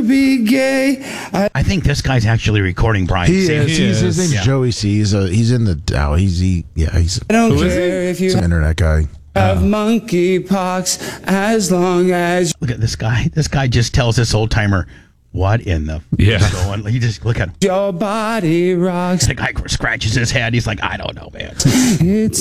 to be gay. I think this guy's actually recording Brian He C. is. His name's Joey C. He's in the Dow. He's I don't care if you an internet guy. have monkeypox as long as Look at this guy. This guy just tells this old timer, what in the is going? You just look at him. your body rocks. The guy scratches his head. He's like, I don't know, man. It's